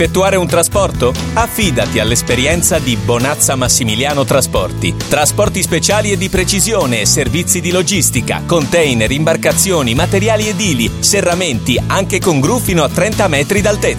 Effettuare un trasporto? Affidati all'esperienza di Bonazza Massimiliano Trasporti. Trasporti speciali e di precisione, servizi di logistica, container, imbarcazioni, materiali edili, serramenti, anche con gru fino a 30 metri d'altezza.